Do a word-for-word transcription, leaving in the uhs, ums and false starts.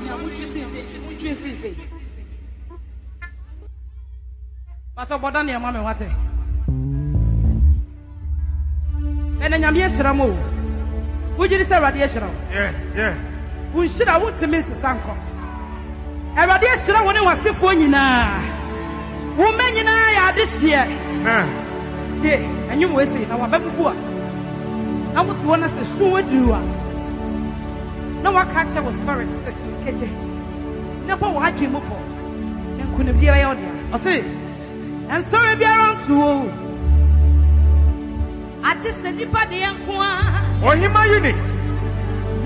tia mu twisi mu twisi But oboda ne ma me wate Ena nyame ehira mo Wujiri se Awurade ehira Yeah yeah Unshira wutimi sisanko Awurade ehira wo ne wasefo nyina wo menyina ya de hye na ye anyum we se na wababubu a na wote wona se so wadiru a na waka che wo spirit se kete na po wo hadwe mu po enkunu bia ya odia o se en sorry bia ron to ati se nipa de enko a Ohima Eunice